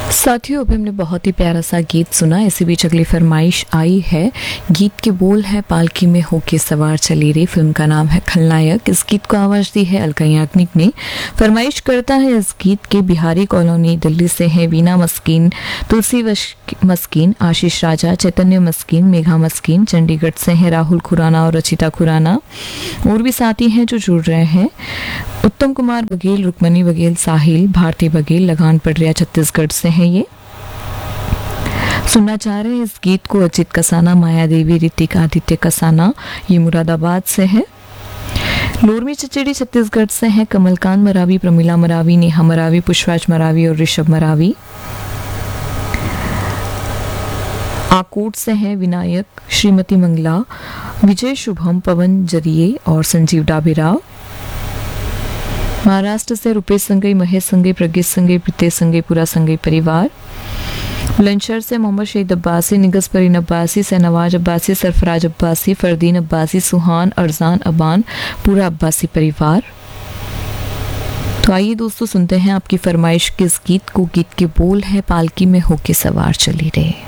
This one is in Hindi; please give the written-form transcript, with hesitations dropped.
साथियों, अभी हमने बहुत ही प्यारा सा गीत सुना। इसी बीच अगली फरमाइश आई है। गीत के बोल है पालकी में होके सवार चली रे। फिल्म का नाम है खलनायक। इस गीत को आवाज दी है अलका याग्निक ने। फरमाइश करता है इस गीत के बिहारी कॉलोनी दिल्ली से है वीना मस्कीन, तुलसी मस्कीन, आशीष राजा, चैतन्य मस्कीन, मेघा मस्कीन। चंडीगढ़ से है राहुल खुराना और रचिता खुराना। और भी साथी हैं जो जुड़ रहे हैं। उत्तम कुमार बघेल, रुक्मणी बघेल, साहिल, भारती बघेल, लगान पड़रिया छत्तीसगढ़ से है ये। सुनना चाह रहे हैं इस गीत को अजित कसाना, माया देवी, ऋतिक आदित्य कसाना, ये मुरादाबाद से है। लोरमी चचेड़ी छत्तीसगढ़ से है कमलकांत मरावी, प्रमिला मरावी, नेहा मरावी, पुष्पराज मरावी और ऋषभ मरावी। आकोट से है विनायक, श्रीमती मंगला, विजय शुभम, पवन जरिए और संजीव डाबेराव। महाराष्ट्र से रुपेश संगई, महेश संगई, प्रज्ञेश संगई, प्रीतेश संगई, पूरा संगई परिवार। बुलंदशहर से मोहम्मद शहीद अब्बासी, निगस परीन अब्बासी, सहनवाज अब्बासी, सरफराज अब्बासी, फरदीन अब्बासी, सुहान, अरजान अबान, पूरा अब्बासी परिवार। तो आइए दोस्तों, सुनते हैं आपकी फरमाइश किस गीत को। गीत के बोल है पालकी में होके सवार चली रे।